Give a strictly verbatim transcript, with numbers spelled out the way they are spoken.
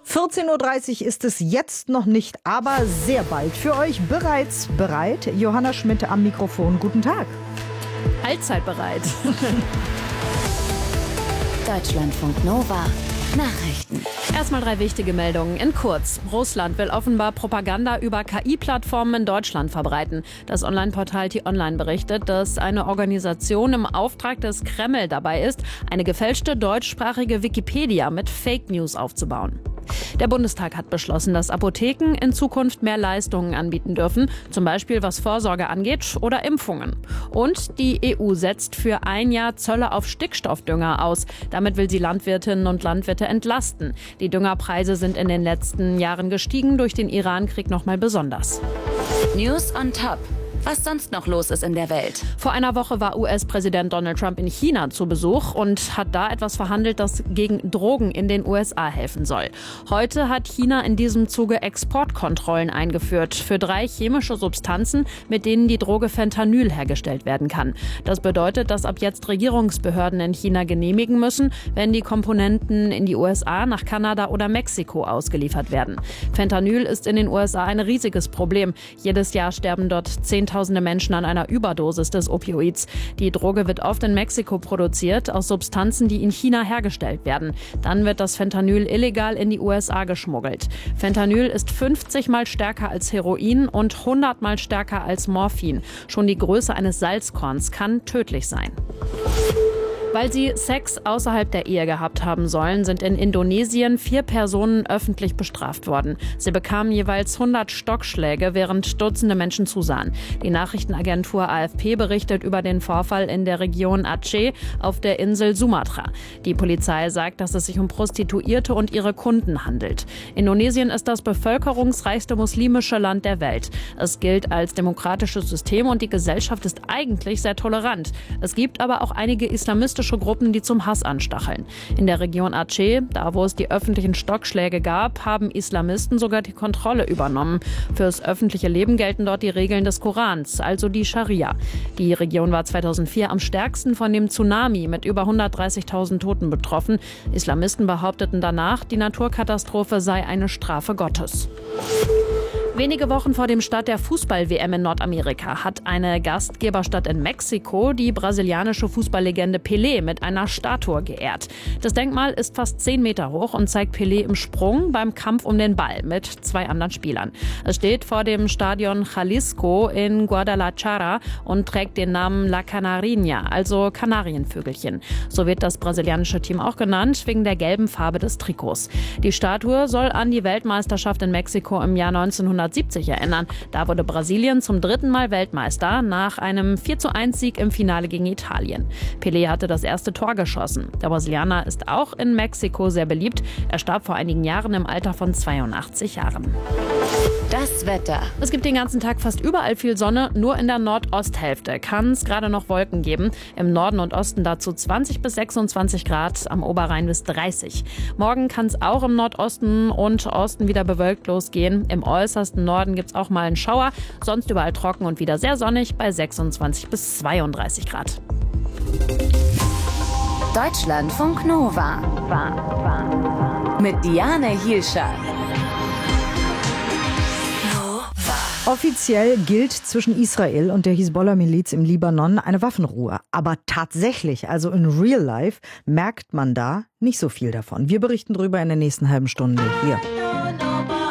vierzehn Uhr dreißig ist es jetzt noch nicht, aber sehr bald für euch bereits bereit. Johanna Schmidt am Mikrofon. Guten Tag. Allzeit bereit. Deutschlandfunk Nova. Nachrichten. Erstmal drei wichtige Meldungen in kurz. Russland will offenbar Propaganda über K I-Plattformen in Deutschland verbreiten. Das Online-Portal T-Online berichtet, dass eine Organisation im Auftrag des Kreml dabei ist, eine gefälschte deutschsprachige Wikipedia mit Fake News aufzubauen. Der Bundestag hat beschlossen, dass Apotheken in Zukunft mehr Leistungen anbieten dürfen, zum Beispiel was Vorsorge angeht oder Impfungen. Und die E U setzt für ein Jahr Zölle auf Stickstoffdünger aus. Damit will sie Landwirtinnen und Landwirte entlasten. Die Düngerpreise sind in den letzten Jahren gestiegen, durch den Irankrieg noch mal besonders. News on Top. Was sonst noch los ist in der Welt. Vor einer Woche war U S-Präsident Donald Trump in China zu Besuch und hat da etwas verhandelt, das gegen Drogen in den U S A helfen soll. Heute hat China in diesem Zuge Exportkontrollen eingeführt für drei chemische Substanzen, mit denen die Droge Fentanyl hergestellt werden kann. Das bedeutet, dass ab jetzt Regierungsbehörden in China genehmigen müssen, wenn die Komponenten in die U S A, nach Kanada oder Mexiko ausgeliefert werden. Fentanyl ist in den U S A ein riesiges Problem. Jedes Jahr sterben dort Zehntausende Menschen an einer Überdosis des Opioids. Die Droge wird oft in Mexiko produziert, aus Substanzen, die in China hergestellt werden. Dann wird das Fentanyl illegal in die U S A geschmuggelt. Fentanyl ist fünfzig Mal stärker als Heroin und hundert Mal stärker als Morphin. Schon die Größe eines Salzkorns kann tödlich sein. Weil sie Sex außerhalb der Ehe gehabt haben sollen, sind in Indonesien vier Personen öffentlich bestraft worden. Sie bekamen jeweils hundert Stockschläge, während Dutzende Menschen zusahen. Die Nachrichtenagentur A F P berichtet über den Vorfall in der Region Aceh auf der Insel Sumatra. Die Polizei sagt, dass es sich um Prostituierte und ihre Kunden handelt. Indonesien ist das bevölkerungsreichste muslimische Land der Welt. Es gilt als demokratisches System und die Gesellschaft ist eigentlich sehr tolerant. Es gibt aber auch einige islamistische Gruppen, die zum Hass anstacheln. In der Region Aceh, da wo es die öffentlichen Stockschläge gab, haben Islamisten sogar die Kontrolle übernommen. Fürs öffentliche Leben gelten dort die Regeln des Korans, also die Scharia. Die Region war zweitausendvier am stärksten von dem Tsunami mit über hundertdreißigtausend Toten betroffen. Islamisten behaupteten danach, die Naturkatastrophe sei eine Strafe Gottes. Wenige Wochen vor dem Start der Fußball-W M in Nordamerika hat eine Gastgeberstadt in Mexiko die brasilianische Fußballlegende Pelé mit einer Statue geehrt. Das Denkmal ist fast zehn Meter hoch und zeigt Pelé im Sprung beim Kampf um den Ball mit zwei anderen Spielern. Es steht vor dem Stadion Jalisco in Guadalajara und trägt den Namen La Canariña, also Kanarienvögelchen. So wird das brasilianische Team auch genannt, wegen der gelben Farbe des Trikots. Die Statue soll an die Weltmeisterschaft in Mexiko im Jahr neunzehnhundertsiebzig erinnern. Da wurde Brasilien zum dritten Mal Weltmeister nach einem vier zu eins Sieg im Finale gegen Italien. Pelé hatte das erste Tor geschossen. Der Brasilianer ist auch in Mexiko sehr beliebt. Er starb vor einigen Jahren im Alter von zweiundachtzig Jahren. Das Wetter. Es gibt den ganzen Tag fast überall viel Sonne, nur in der Nordosthälfte kann es gerade noch Wolken geben. Im Norden und Osten dazu zwanzig bis sechsundzwanzig Grad, am Oberrhein bis dreißig. Morgen kann es auch im Nordosten und Osten wieder bewölkt losgehen. Im äußersten Norden gibt es auch mal einen Schauer, sonst überall trocken und wieder sehr sonnig bei sechsundzwanzig bis zweiunddreißig Grad. Deutschlandfunk Nova. Mit Diane Hielscher. Offiziell gilt zwischen Israel und der Hisbollah-Miliz im Libanon eine Waffenruhe. Aber tatsächlich, also in real life, merkt man da nicht so viel davon. Wir berichten drüber in der nächsten halben Stunde hier.